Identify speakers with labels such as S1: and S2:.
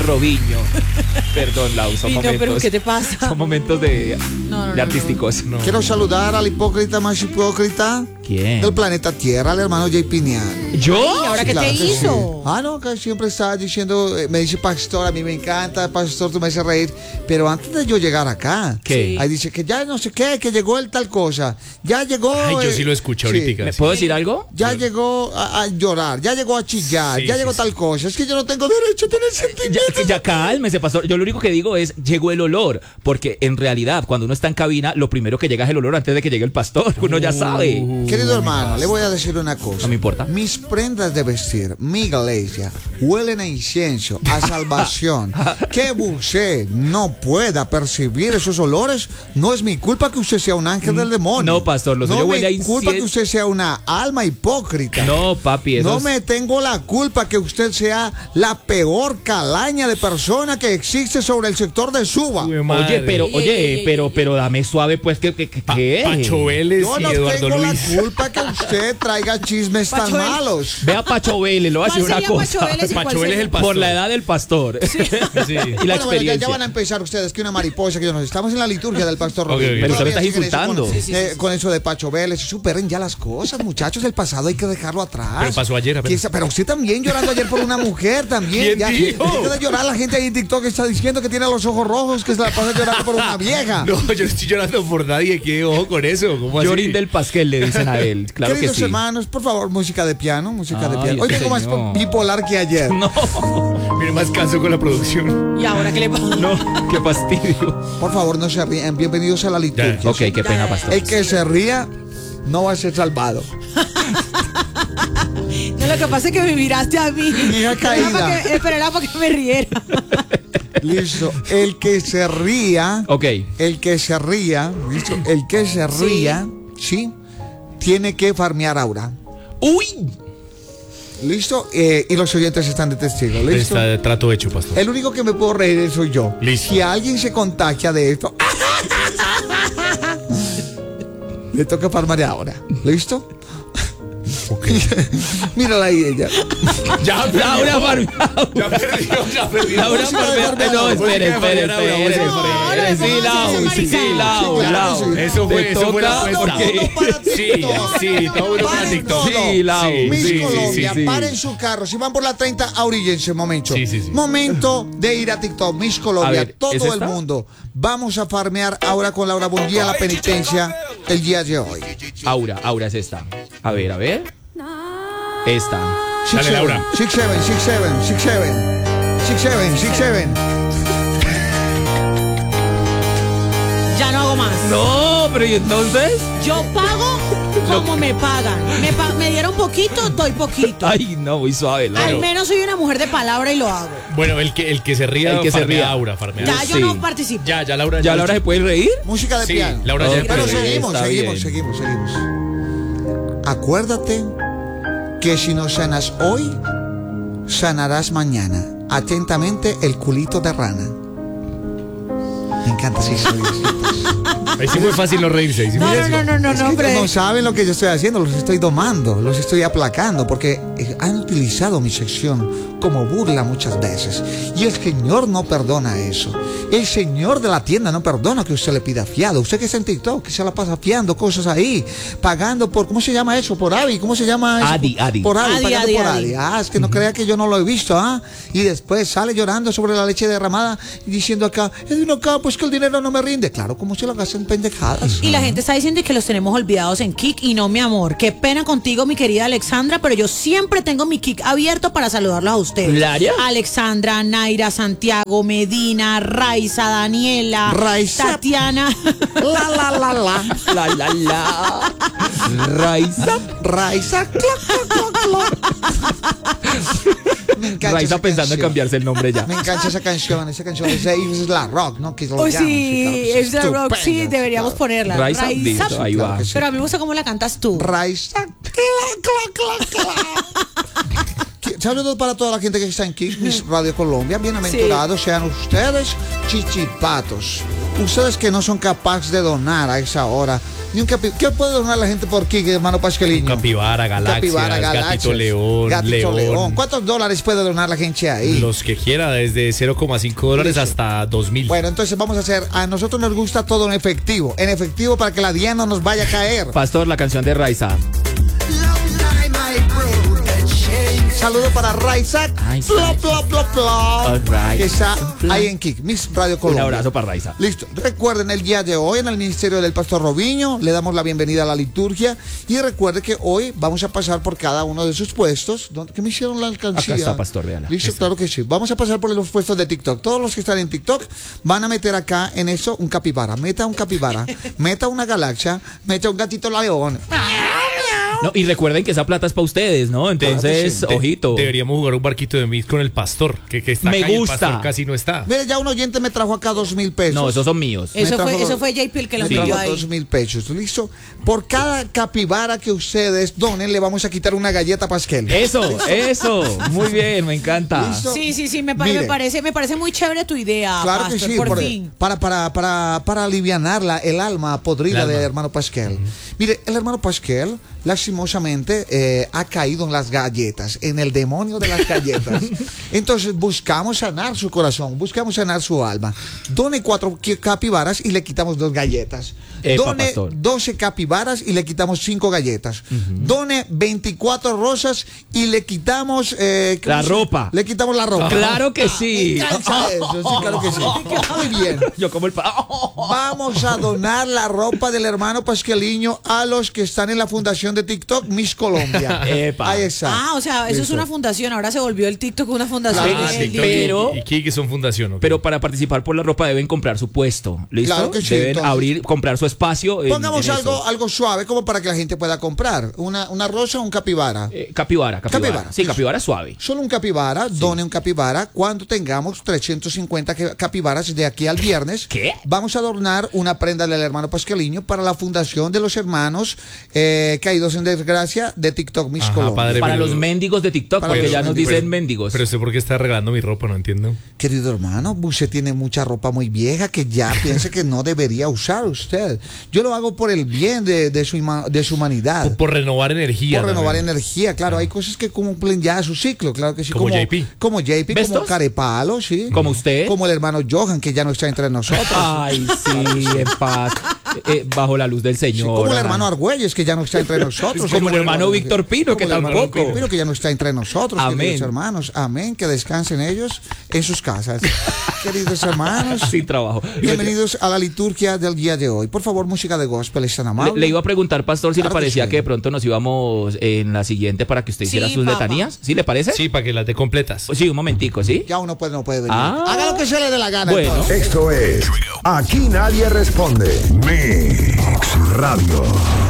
S1: Robinho. Perdón, Lau, son
S2: No,
S1: momentos.
S2: pero ¿qué te pasa?
S1: Son momentos de
S2: No.
S1: artísticos.
S3: No. Quiero saludar al hipócrita más hipócrita
S1: ¿Quién?
S3: del planeta Tierra, al hermano Jay Piñán.
S1: ¿Yo?
S2: ¿Y ahora
S3: Sí,
S2: qué
S3: claro
S2: te
S3: que
S2: hizo?
S3: sí. No, que siempre está diciendo, me dice pastor, a mí me encanta, pastor, tú me haces reír. Pero antes de yo llegar acá,
S1: ¿Qué?
S3: ahí dice que ya no sé qué, que llegó el tal cosa. Ya llegó.
S4: Ay, yo sí lo escuché ahorita.
S1: ¿Me puedo decir algo?
S3: Ya llegó a llorar, ya llegó a chillar,
S4: Sí,
S3: ya
S4: sí,
S3: llegó
S4: sí.
S3: tal cosa. Es que yo no tengo derecho a tener sentimientos.
S1: Ya cálmese, pastor. Yo lo único que digo es, llegó el olor. Porque en realidad, cuando uno está en cabina, lo primero que llega es el olor antes de que llegue el pastor. Uno ya sabe.
S3: Querido hermano, le voy a decir una cosa.
S1: No me importa.
S3: Mis prendas de vestir, mi iglesia, huelen a incienso, a salvación. Que usted no pueda percibir esos olores, no es mi culpa que usted sea un ángel del demonio.
S1: No, pastor, lo suyo
S3: no
S1: huele a
S3: es mi culpa que
S1: incienso.
S3: usted sea una alma hipócrita.
S1: No, papi, eso
S3: No
S1: es-
S3: me tengo la culpa que usted sea la peor calaña de persona que existe sobre el sector de Suba.
S4: Uy, madre.
S1: pero dame suave, pues, ¿qué?
S4: Pacho Vélez
S3: Yo
S4: y
S3: no
S4: Eduardo
S3: tengo
S4: Luis.
S3: la culpa que usted traiga chismes tan
S2: Pacho Vélez.
S3: malos.
S1: Ve a Pacho Vélez, le voy a
S2: ¿Cuál
S1: decir una
S2: sería Pacho
S1: cosa.
S2: Vélez y cuál
S4: Pacho Vélez
S2: sería?
S4: el pastor.
S1: Por la edad del pastor.
S4: Sí.
S1: Y la
S3: Bueno, ya
S1: experiencia.
S3: van a empezar ustedes que una mariposa que yo no sé. Estamos en la liturgia del pastor
S4: Ok,
S3: Rodríguez.
S4: ok.
S1: Pero usted me
S3: Todavía
S1: está
S3: siguen eso
S1: insultando.
S3: con eso de Pacho Vélez. Superen ya las cosas, muchachos. El pasado hay que dejarlo atrás.
S4: Pero pasó ayer, apenas.
S3: Pero usted también llorando ayer por una mujer también.
S4: ¿Quién
S3: Ya,
S4: dijo?
S3: deje de llorar la gente ahí en TikTok que está diciendo que tiene los ojos rojos, que se la pasa llorando por una vieja.
S4: No, yo no estoy llorando por nadie. ¿Qué ojo con eso? ¿Cómo así?
S1: Llorín del pasquel, le dicen a él. Claro que
S3: Queridos
S1: sí.
S3: hermanos, por favor, música de piano, música de
S1: Ay,
S3: piano. Hoy
S1: este
S3: tengo más
S1: señor.
S3: bipolar que ayer.
S1: No,
S4: Mire, más caso con la producción.
S2: ¿Y ahora qué le pasa?
S1: no, qué fastidio.
S3: Por favor, no se rían. Bienvenidos a la liturgia.
S4: Ya.
S1: Ok, qué pena, pastor.
S3: El que se ría no va a ser salvado.
S2: No, lo que pasa es que me miraste a mí.
S3: Hija caída.
S2: Esperaba para que me riera.
S3: Listo. El que se ría.
S1: Ok.
S3: El que se ría. ¿Listo? El que se ría. Sí. Tiene que farmear aura.
S1: ¡Uy!
S3: ¿Listo? Y los oyentes están de testigo. ¿Listo?
S4: Está de trato hecho, pastor.
S3: El único que me puedo reír soy yo.
S4: Listo.
S3: Si alguien se contagia de esto, le toca farmear ahora. ¿Listo? Mírala ahí ella.
S4: Ya
S1: Laura Farmiao.
S4: Ya perdió.
S1: Laura
S3: Música de
S1: Farmiao.
S3: Farmiao.
S1: No, espere.
S2: No,
S1: Sí, Lau,
S2: sí,
S1: sí, Lau,
S3: sí,
S1: Lau.
S3: sí.
S4: Eso
S1: Te
S4: fue la
S1: toca
S4: apuesta.
S1: porque-
S4: Sí, todo uno para
S3: Paren
S4: TikTok.
S3: todo.
S1: Sí, Lau.
S3: Miss
S4: Sí,
S3: Colombia,
S1: sí, sí.
S3: paren su carro. Si van por la 30, oríllense, momento.
S4: Sí, sí, sí.
S3: Momento de ir a TikTok. Miss Colombia,
S1: A ver, ¿es
S3: todo el
S1: esta?
S3: mundo. Vamos a farmear ahora con Laura Bungía la penitencia el día de hoy.
S1: Aura es esta. A ver. Esta.
S4: Dale, Laura.
S3: 6-7, 6-7.
S2: Ya no hago más.
S1: No, pero ¿y entonces?
S2: Yo pago como me pagan. Me dieron poquito, doy poquito.
S1: Ay, no, muy suave,
S2: Al
S1: Laura.
S2: menos soy una mujer de palabra y lo hago.
S4: Bueno, el que se ría,
S1: El que se
S4: farmea
S1: ría.
S4: Aura, farmea.
S2: Ya yo
S1: Sí.
S2: no participo.
S4: Ya, Laura.
S1: ¿Ya Laura se puede reír?
S3: Música de
S4: Sí,
S3: piano.
S4: Laura ya
S1: Ok.
S3: Pero
S4: perdió.
S3: seguimos.
S1: Está bien.
S3: Acuérdate que si no sanas hoy, sanarás mañana. Atentamente, el culito de rana. Me encanta así.
S4: Ahí sí muy fácil no reírse. Ahí sí muy fácil.
S2: hombre.
S3: No saben lo que yo estoy haciendo, los estoy domando, los estoy aplacando, porque han utilizado mi sección como burla muchas veces. Y el Señor no perdona eso. El Señor de la tienda no perdona que usted le pida fiado. Usted que está en TikTok, que se la pasa fiando cosas ahí, pagando por, ¿cómo se llama eso? Por Adi, ¿cómo se llama eso?
S1: Adi.
S3: Por Adi,
S2: Adi,
S3: pagando
S2: Adi,
S3: por
S2: Adi.
S3: Adi. Es que no crea que yo no lo he visto, ¿ah? Y después sale llorando sobre la leche derramada y diciendo acá, pues que el dinero no me rinde. Claro, como se lo hacen pendejadas.
S2: Y la gente está diciendo que los tenemos olvidados en Kik y no, mi amor. Qué pena contigo, mi querida Alexandra, pero yo siempre tengo mi Kik abierto para saludarlos a ustedes.
S1: ¿Laria?
S2: Alexandra, Naira, Santiago, Medina, Raiza, Daniela,
S3: Raiza.
S2: Tatiana.
S1: La. Raiza.
S3: Raiza, Me encanta
S1: Raiza
S3: esa
S1: pensando en
S3: canción.
S1: cambiarse el nombre ya.
S3: Me encanta esa canción es la rock, ¿no? Que es lo
S2: Oh,
S3: llaman,
S2: sí,
S3: claro,
S2: es de rock, sí,
S3: estupenda,
S2: deberíamos
S3: claro.
S2: ponerla.
S1: Raiza, listo, ahí va.
S3: claro que sí.
S2: Pero a mí me gusta cómo la cantas tú.
S3: Raiza, Saludos para toda la gente que está en Kick, Miss Radio Colombia. Bienaventurados sean ustedes, chichipatos. Ustedes que no son capaces de donar a esa hora ¿Qué puede donar la gente por Kik, hermano Pasqueliño?
S4: Capibara, Galaxia, Gatito León, León.
S3: ¿Cuántos dólares puede donar la gente ahí?
S4: Los que quiera, desde $0,5 hasta 2,000.
S3: Bueno, entonces vamos a hacer, a nosotros nos gusta todo en efectivo para que la Diana no nos vaya a caer.
S1: Pastor, la canción de Raiza.
S3: Saludo para Raiza, que está ahí en Kik, Miss Radio Colombia.
S1: Un abrazo para Raiza.
S3: Listo. Recuerden, el día de hoy en el Ministerio del Pastor Robinho le damos la bienvenida a la liturgia y recuerde que hoy vamos a pasar por cada uno de sus puestos. ¿Qué me hicieron la alcancía?
S1: Acá está, Pastor, véala.
S3: Listo, claro que sí. Vamos a pasar por los puestos de TikTok. Todos los que están en TikTok van a meter acá en eso un capibara. Meta un capibara, meta una galaxia, meta un gatito león.
S1: No, y recuerden que esa plata es para ustedes, ¿no? Entonces,
S3: claro
S1: ojito.
S4: Deberíamos jugar un barquito de Mid con el pastor, que está
S1: Me
S4: acá y el
S1: gusta.
S4: pastor casi no está.
S3: Mire, ya un oyente me trajo acá 2,000 pesos.
S1: No, esos son míos.
S2: Eso fue JP el que lo
S3: me trajo
S2: pidió ahí.
S3: 2,000 pesos. ¿Listo? Por cada capibara que ustedes donen, le vamos a quitar una galleta pasquel.
S1: Eso. Muy bien, me encanta.
S3: ¿Listo?
S2: Sí, me
S3: Mire.
S2: parece muy chévere tu idea,
S3: Claro
S2: Pastor,
S3: que sí,
S2: por fin.
S3: para alivianar el alma podrida del hermano Pasquel. Mire, el hermano Pasquel, lastimosamente, ha caído en las galletas, en el demonio de las galletas. Entonces buscamos sanar su corazón, buscamos sanar su alma. Done 4 capibaras y le quitamos 2 galletas. Done
S1: pastor.
S3: 12 capibaras y le quitamos 5 galletas. Done 24 rosas y le quitamos
S1: La ropa.
S3: Le quitamos la ropa.
S1: Claro que sí.
S3: Sí, claro que sí. Muy bien.
S1: Yo como el
S3: Vamos a donar la ropa del hermano Pasqueliño a los que están en la fundación de TikTok Miss Colombia.
S1: Epa.
S3: Ahí está.
S2: Ah, o sea, eso es una fundación. Ahora se volvió el TikTok una fundación.
S3: Claro,
S2: El
S1: pero-
S4: Y Kik son fundación, ¿ok?
S1: Pero para participar por la ropa deben comprar su puesto. ¿Listo?
S3: Claro que sí,
S1: Deben
S3: entonces.
S1: comprar su espacio.
S3: Pongamos
S1: en eso.
S3: algo suave como para que la gente pueda comprar. Una rosa o un capibara.
S1: Capibara.
S3: Capibara.
S1: Sí, capibara suave.
S3: Solo un capibara, done un capibara. Cuando tengamos 350 capibaras de aquí al viernes,
S1: ¿Qué?
S3: vamos a adornar una prenda del hermano Pasqueliño para la fundación de los hermanos caídos en desgracia de TikTok Miss
S4: Ajá,
S3: Colombia.
S4: padre.
S1: Para
S4: pero-
S1: los mendigos de TikTok,
S3: Para
S1: porque
S3: los
S1: ya nos
S3: mendigos.
S1: dicen mendigos.
S4: Pero usted, ¿por qué está regalando mi ropa? No entiendo.
S3: Querido hermano, usted tiene mucha ropa muy vieja que ya piensa que no debería usar usted. Yo lo hago por el bien de su humanidad.
S4: Por renovar energía.
S3: Por renovar
S4: también.
S3: energía, claro, hay cosas que cumplen ya su ciclo, claro que sí.
S4: Como JP.
S3: Como JP,
S1: ¿Ves
S3: como
S1: todos?
S3: Carepalo, sí.
S1: Como usted.
S3: Como el hermano Johan, que ya no está entre nosotros.
S1: Ay, sí, en paz. Bajo la luz del
S3: Sí,
S1: Señor.
S3: como el hermano Argüelles, que ya no está entre nosotros.
S1: Como el hermano Víctor Pino, que
S3: Como el hermano
S1: tampoco.
S3: Víctor Pino, que ya no está entre nosotros,
S1: Amén.
S3: queridos hermanos. Amén, que descansen ellos en sus casas. Queridos hermanos,
S1: Sin trabajo.
S3: bienvenidos a la liturgia del día de hoy. Por favor, música de gospel, es tan amable.
S1: Le iba a preguntar, Pastor, si
S3: Claro
S1: le
S3: que
S1: parecía
S3: sí.
S1: que de pronto nos íbamos en la siguiente para que usted hiciera
S2: Sí,
S1: sus
S2: papá.
S1: letanías. ¿Sí le parece?
S4: Sí, para que las dé completas.
S1: Sí, un momentico, ¿sí?
S3: Ya uno no puede venir.
S1: Ah.
S3: Haga lo que se le dé la gana.
S1: Bueno.
S3: entonces.
S5: Esto es Aquí Nadie Responde. Mix Radio.